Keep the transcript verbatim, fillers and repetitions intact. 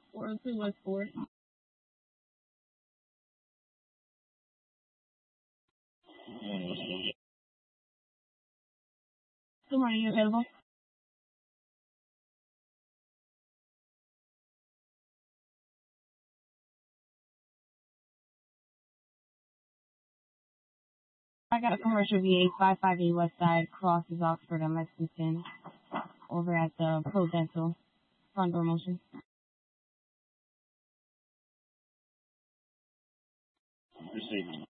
four oh two Westport. Good morning, you available? I got a commercial V A five five eight West Side, crosses Oxford and Lexington, over at the Pro Dental front door motion. Receiving.